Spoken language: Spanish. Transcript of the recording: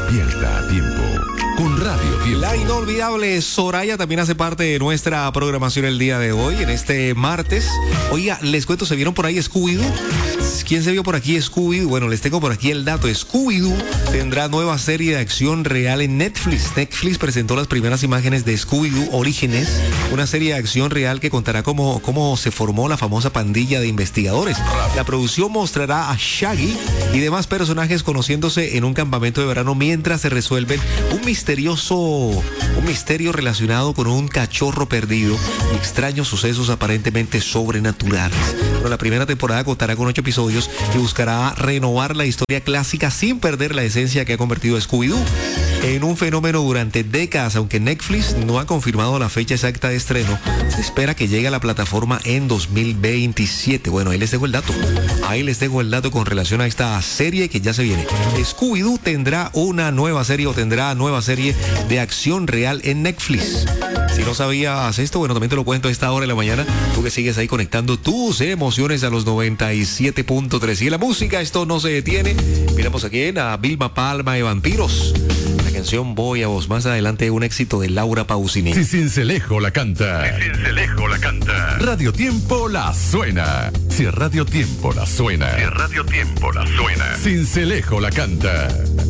Despierta a tiempo con Radio Tiempo. La inolvidable Soraya también hace parte de nuestra programación el día de hoy, en este martes. Oiga, les cuento, ¿se vieron por ahí Scooby-Doo? ¿Quién se vio por aquí Scooby-Doo? Bueno, les tengo por aquí el dato. Scooby-Doo tendrá nueva serie de acción real en Netflix. Netflix presentó las primeras imágenes de Scooby-Doo Orígenes, una serie de acción real que contará cómo se formó la famosa pandilla de investigadores. La producción mostrará a Shaggy y demás personajes conociéndose en un campamento de verano mientras se resuelven un misterio relacionado con un cachorro perdido y extraños sucesos aparentemente sobrenaturales. Pero la primera temporada contará con 8 episodios y buscará renovar la historia clásica sin perder la esencia que ha convertido a Scooby-Doo en un fenómeno durante décadas. Aunque Netflix no ha confirmado la fecha exacta de estreno, se espera que llegue a la plataforma en 2027. Bueno, ahí les dejo el dato. Con relación a esta serie que ya se viene. Scooby-Doo tendrá nueva serie de acción real en Netflix. Si no sabías esto, bueno, también te lo cuento a esta hora de la mañana. Tú que sigues ahí conectando tus emociones a los 97.3. Y en la música esto no se detiene. Miramos aquí a Vilma Palma y Vampiros. La canción Voy a Vos. Más adelante un éxito de Laura Pausini. Si Cincelejo la canta. Radio Tiempo la suena. Si Radio Tiempo la suena. Cincelejo la canta.